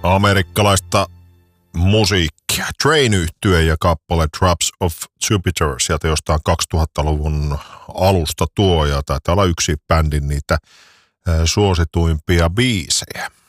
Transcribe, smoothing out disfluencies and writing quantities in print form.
Amerikkalaista musiikkia. Train-yhtye ja kappale Drops of Jupiter sieltä jostain 2000-luvun alusta tuo, ja taitaa olla yksi bändin niitä suosituimpia biisejä.